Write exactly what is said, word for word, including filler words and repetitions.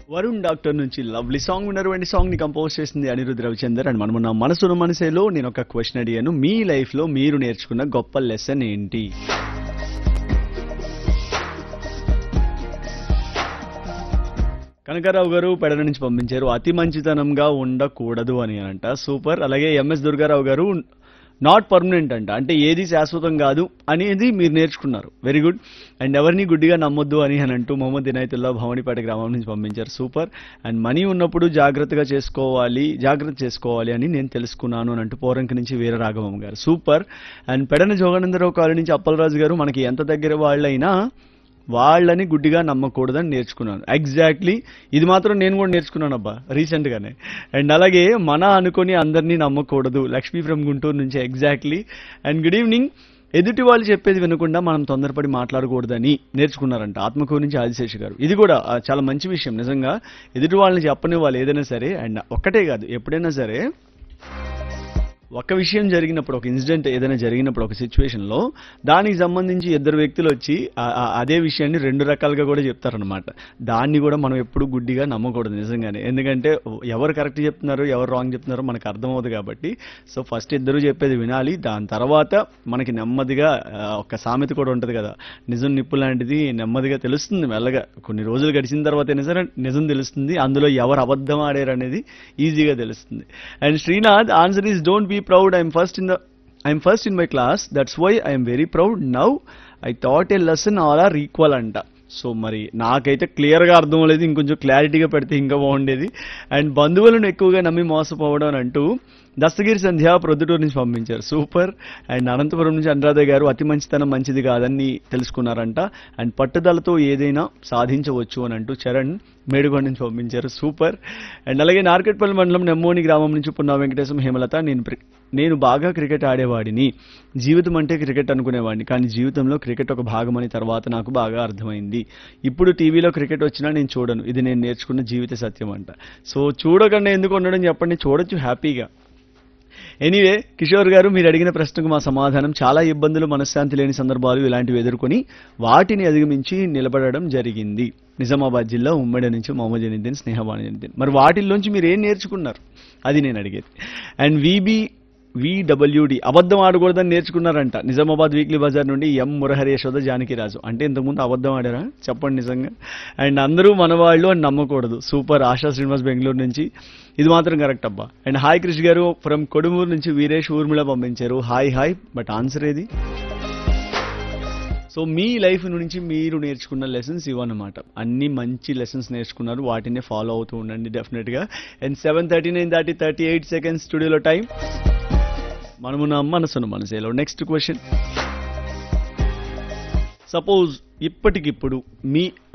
Varun doctor నుంచి lovely song ఉన్నటువంటి song ని కంపోజ్ చేసింది అనిరుద్ రవిచందర్. అండ్ మనమున్న మనసును మనసేలో నేను ఒక క్వశ్చన్ అడిగాను, మీ లైఫ్ లో మీరు నేర్చుకున్న గొప్ప లెసన్ ఏంటి? కనకారావు గారు పెడల నుంచి పంపించారు, అతి మంచితనంగా ఉండకూడదు అని అంట. సూపర్. అలాగే ఎంఎస్ దుర్గారావు గారు నాట్ పర్మనెంట్ అంట, అంటే ఏది శాశ్వతం కాదు అనేది మీరు నేర్చుకున్నారు. Very good. అండ్ ఎవరిని గుడ్డిగా నమ్మొద్దు అని అని అంటూ మొహమ్మద్ ఇనాయతుల్లా భవానీపేట గ్రామం నుంచి పంపించారు. సూపర్. అండ్ మనీ ఉన్నప్పుడు జాగ్రత్తగా చేసుకోవాలి జాగ్రత్త చేసుకోవాలి అని నేను తెలుసుకున్నాను అని అంటూ పోరంకి నుంచి వీరరాఘవం గారు. Super. And Pedana Jogananda Rao colony నుంచి అప్పలరాజు గారు, మనకి ఎంత దగ్గర వాళ్ళైనా వాళ్ళని గుడ్డిగా నమ్మకూడదని నేర్చుకున్నాను. ఎగ్జాక్ట్లీ, ఇది మాత్రం నేను కూడా నేర్చుకున్నాను అబ్బా రీసెంట్ గానే. అండ్ అలాగే మన అనుకుని అందరినీ నమ్మకూడదు, లక్ష్మీ ఫ్రమ్ గుంటూరు నుంచి. ఎగ్జాక్ట్లీ. And good evening. ఎదుటి వాళ్ళు చెప్పేది వినకుండా మనం తొందరపడి మాట్లాడకూడదని నేర్చుకున్నారంట ఆత్మకూరు నుంచి ఆదిశేష్ గారు. ఇది కూడా ఆ, చాలా మంచి విషయం నిజంగా. ఎదుటి వాళ్ళని చెప్పని వాళ్ళు ఏదైనా సరే, అండ్ ఒక్కటే కాదు ఎప్పుడైనా సరే ఒక విషయం జరిగినప్పుడు, ఒక ఇన్సిడెంట్ ఏదైనా జరిగినప్పుడు ఒక సిచ్యువేషన్ లో దానికి సంబంధించి ఇద్దరు వ్యక్తులు వచ్చి ఆ- ఆ- అదే విషయాన్ని రెండు రకాలుగా కూడా చెప్తారనమాట. దాన్ని కూడా మనం ఎప్పుడు గుడ్డిగా నమ్మకూడదు నిజంగానే. ఎందుకంటే ఎవరు కరెక్ట్ చెప్తున్నారు ఎవరు రాంగ్ చెప్తున్నారో మనకు అర్థమవుతుంది కాబట్టి. సో ఫస్ట్ ఇద్దరు చెప్పేది వినాలి, దాని తర్వాత మనకి నెమ్మదిగా ఆ, ఒక సామెత కూడా ఉంటుంది కదా, నిజం నిప్పు లాంటిది, నెమ్మదిగా తెలుస్తుంది మెల్లగా. కొన్ని రోజులు గడిచిన తర్వాత అయినా సరే నిజం తెలుస్తుంది, అందులో ఎవరు అబద్ధం ఆడారు అనేది ఈజీగా తెలుస్తుంది. And Srinath answer is don't be proud. I'm first in the I'm first in my class. That's why I am very proud. Now I taught a lesson, all are equal అంట. సో మరి నాకైతే క్లియర్గా అర్థం లేదు, ఇంకొంచెం క్లారిటీగా పెడితే ఇంకా బాగుండేది. అండ్ బంధువులను ఎక్కువగా నమ్మి మోసపోవడం అని అంటూ దస్తగిరి సంధ్య ప్రొద్దుటూరు నుంచి పంపించారు. సూపర్. అండ్ అనంతపురం నుంచి అనురాధ గారు, అతి మంచితనం మంచిది కాదని తెలుసుకున్నారంట. అండ్ పట్టుదలతో ఏదైనా సాధించవచ్చు అని అంటూ చరణ్ మేడుగొండ నుంచి పంపించారు. సూపర్. అండ్ అలాగే నార్కెట్పల్లి మండలం నెమ్మోని గ్రామం నుంచి పున్నా వెంకటేశం హేమలత, నేను ప్రి- నేను బాగా క్రికెట్ ఆడేవాడిని, జీవితం అంటే క్రికెట్ అనుకునేవాడిని, కానీ జీవితంలో క్రికెట్ ఒక భాగమని తర్వాత నాకు బాగా అర్థమైంది. ఇప్పుడు టీవీలో క్రికెట్ వచ్చినా నేను చూడను, ఇది నేను నేర్చుకున్న జీవిత సత్యం అంట. సో చూడకుండా ఎందుకు ఉండడం చెప్పండి, చూడొచ్చు హ్యాపీగా. ఎనీవే కిషోర్ గారు, మీరు అడిగిన ప్రశ్నకు మా సమాధానం, చాలా ఇబ్బందులు మనశ్శాంతి లేని సందర్భాలు ఇలాంటివి ఎదుర్కొని వాటిని అధిగమించి నిలబడడం జరిగింది. నిజామాబాద్ జిల్లా ఉమ్మడి నుంచి మొహమ్మద్ జనీద్దీన్, స్నేహబాను జనీద్దీన్. మరి వాటిల్లోంచి మీరు ఏం నేర్చుకున్నారు, అది నేను అడిగేది. అండ్ వీబీ విడబ్ల్యూడి అబద్ధం ఆడకూడదని నేర్చుకున్నారంట. నిజామాబాద్ వీక్లీ బజార్ నుండి ఎం మురహరి యశోద జానకిరాజు. అంటే ఇంతకుముందు అబద్ధం ఆడారా చెప్పండి నిజంగా. అండ్ అందరూ మనవాళ్ళు అని నమ్మకూడదు. సూపర్. ఆశా శ్రీనివాస్ బెంగళూరు నుంచి. ఇది మాత్రం కరెక్ట్ అబ్బా. అండ్ హాయ్ క్రిష్ గారు ఫ్రమ్ కొడుమూరు నుంచి వీరేష్ ఊర్మిళ పంపించారు. Hi hi. బట్ ఆన్సర్ ఏది? సో మీ లైఫ్ నుంచి మీరు నేర్చుకున్న లెసన్స్ ఇవన్నమాట. అన్ని మంచి లెసన్స్ నేర్చుకున్నారు, వాటిని ఫాలో అవుతూ ఉండండి డెఫినెట్ గా. అండ్ సెవెన్ థర్టీ నైన్ దాటి థర్టీ ఎయిట్ సెకండ్స్ స్టూడియోలో టైం. మనము నా మనసును మనసేలో నెక్స్ట్ క్వశ్చన్. సపోజ్ ఇప్పటికిప్పుడు మీ